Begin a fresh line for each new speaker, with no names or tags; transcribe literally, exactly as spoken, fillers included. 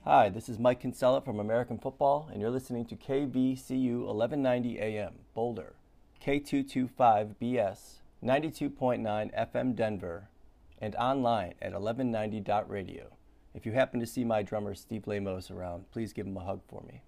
Hi, this is Mike Kinsella from American Football, and you're listening to K V C U eleven ninety A M, Boulder, K two twenty-five B S, ninety-two point nine F M Denver, and online at eleven ninety dot radio. If you happen to see my drummer Steve Lamos around, please give him a hug for me.